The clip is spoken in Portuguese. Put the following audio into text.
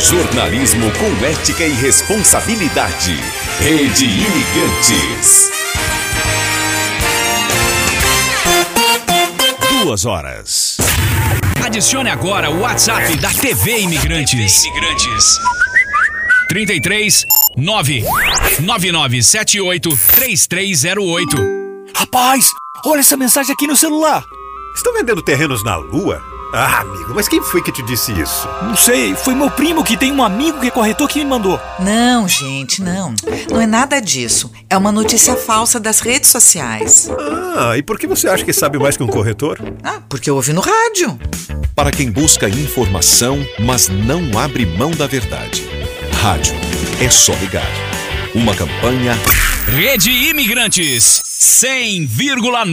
Jornalismo com ética e responsabilidade. Rede Imigrantes. 2 horas. Adicione agora o WhatsApp da TV Imigrantes. 33 99978 3308. Rapaz, olha essa mensagem aqui no celular. Estão vendendo terrenos na Lua? Ah, amigo, mas quem foi que te disse isso? Não sei, foi meu primo que tem um amigo que é corretor que me mandou. Não, gente, não. Não é nada disso. É uma notícia falsa das redes sociais. Ah, e por que você acha que sabe mais que um corretor? Ah, porque eu ouvi no rádio. Para quem busca informação, mas não abre mão da verdade. Rádio, é só ligar. Uma campanha Rede Imigrantes 100,9.